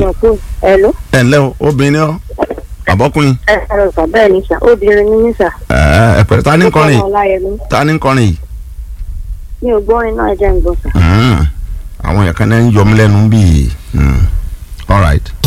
Hello. ẹ ǹlẹ́ o obìnrin ọ àbọ́kùnrin. Ẹ̀rọ sà bẹ́ẹ̀ ni sà obìnrin ni mí sà. ẹ pẹ̀lú ta ní kọrin yìí ta ní kọrin yìí. Mi ò gbọ́ iná ẹ̀jẹ̀ ń gbọ́ sà. àwọn èèyàn kan náà ń yọ mí lẹ́nu bíi all right.